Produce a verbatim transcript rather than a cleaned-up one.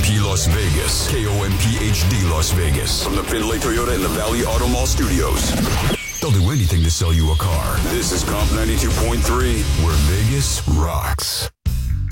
P Las Vegas. K O M P H D Las Vegas. From the Findlay Toyota in the Valley Auto Mall Studios. They'll do anything to sell you a car. This is Comp ninety-two point three, where Vegas rocks.